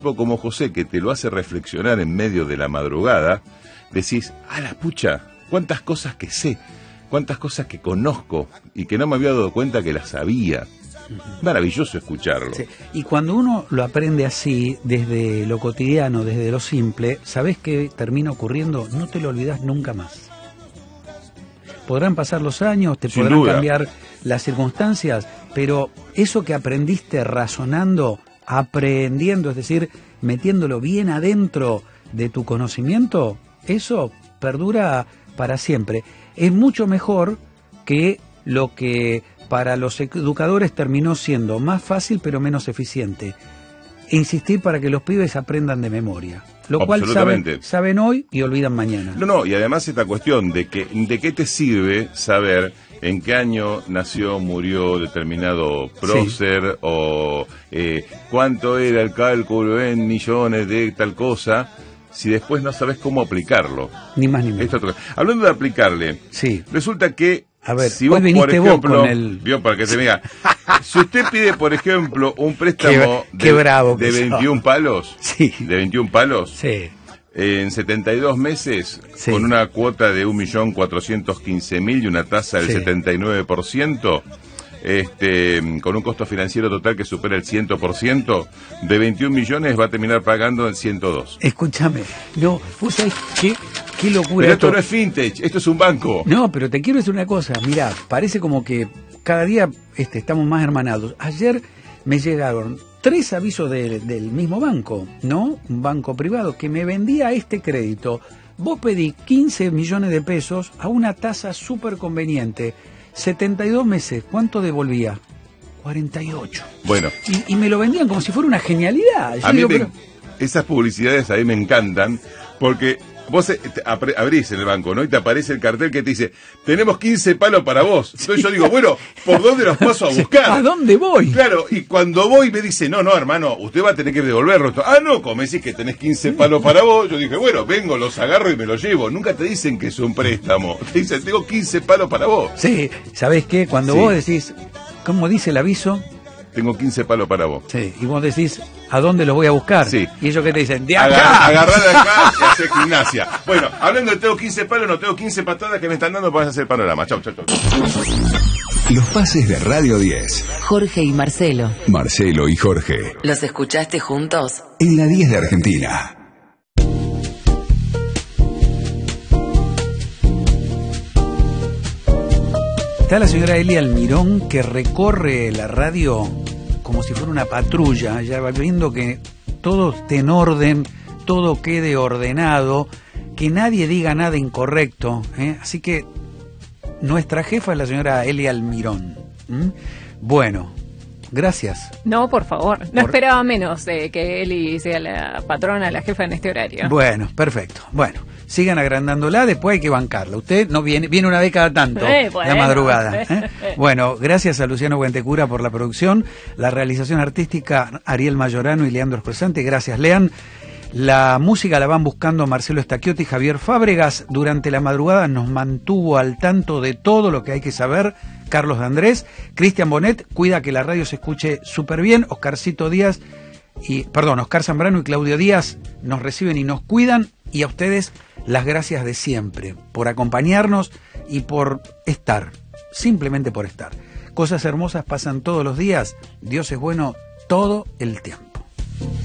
como José, que te lo hace reflexionar en medio de la madrugada, decís, a la pucha, cuántas cosas que sé, cuántas cosas que conozco y que no me había dado cuenta que las sabía. Maravilloso escucharlo. Sí. Y cuando uno lo aprende así, desde lo cotidiano, desde lo simple, ¿sabés qué termina ocurriendo? No te lo olvidás nunca más. Podrán pasar los años, te Sin podrán duda. cambiar las circunstancias, pero eso que aprendiste razonando, aprendiendo, es decir, metiéndolo bien adentro de tu conocimiento, eso perdura para siempre. Es mucho mejor que lo que para los educadores terminó siendo más fácil pero menos eficiente. Insistir para que los pibes aprendan de memoria, lo cual saben hoy y olvidan mañana. No, y además esta cuestión de qué te sirve saber en qué año nació, murió determinado prócer, sí, o cuánto era el cálculo en millones de tal cosa, si después no sabes cómo aplicarlo. Ni más ni menos. Hablando de aplicarle, sí, resulta que, a ver, si vos, por ejemplo, con el... vio, para que se me diga, si usted pide, por ejemplo, un préstamo de 21 palos, sí, de 21 palos, sí, en 72 meses, sí, con una cuota de 1.415.000 y una tasa del, sí, 79%, con un costo financiero total que supera el 100%, de 21 millones va a terminar pagando en 102. Escúchame, no, vos sabés qué locura. Pero esto no es fintech, esto es un banco. No, pero te quiero decir una cosa, mirá, parece como que cada día estamos más hermanados. Ayer me llegaron 3 avisos del mismo banco, ¿no? Un banco privado que me vendía este crédito. Vos pedí 15 millones de pesos a una tasa súper conveniente. 72 meses, ¿cuánto devolvía? 48. Bueno. Y me lo vendían como si fuera una genialidad. Yo digo, esas publicidades a mí me encantan, porque vos abrís en el banco, ¿no? Y te aparece el cartel que te dice, tenemos 15 palos para vos. Entonces yo digo, bueno, ¿por dónde los paso a buscar? ¿A dónde voy? Claro, y cuando voy me dice, no, hermano, usted va a tener que devolverlo. Ah, no, como me decís que tenés 15 palos para vos, yo dije, bueno, vengo, los agarro y me los llevo. Nunca te dicen que es un préstamo. Te dicen, tengo 15 palos para vos. Sí, ¿sabés qué? Cuando vos decís, ¿cómo dice el aviso? Tengo 15 palos para vos. Sí, y vos decís, ¿a dónde los voy a buscar? Sí. Y ellos que te dicen, de acá. Agarrá de acá y hacer gimnasia. Bueno, hablando de tengo 15 palos, no tengo 15 patadas que me están dando para hacer panorama. Chau. Los pases de Radio 10. Jorge y Marcelo. Marcelo y Jorge. ¿Los escuchaste juntos? En la 10 de Argentina. Está la señora Elia Almirón, que recorre la radio como si fuera una patrulla, ya va viendo que todo esté en orden, todo quede ordenado, que nadie diga nada incorrecto, ¿eh? Así que nuestra jefa es la señora Elia Almirón. Bueno, gracias. No, por favor, no esperaba menos que Eli sea la patrona, la jefa en este horario. Bueno, perfecto. Bueno, sigan agrandándola, después hay que bancarla. Usted no viene una vez cada tanto, la madrugada. Bueno, gracias a Luciano Buentecura por la producción, la realización artística, Ariel Mayorano y Leandro Espresante. Gracias, Lean. La música la van buscando Marcelo Stacchiotti y Javier Fábregas. Durante la madrugada nos mantuvo al tanto de todo lo que hay que saber Carlos de Andrés. Cristian Bonet cuida que la radio se escuche súper bien. Oscar Zambrano y Claudio Díaz nos reciben y nos cuidan. Y a ustedes las gracias de siempre por acompañarnos y por estar, simplemente por estar. Cosas hermosas pasan todos los días. Dios es bueno todo el tiempo.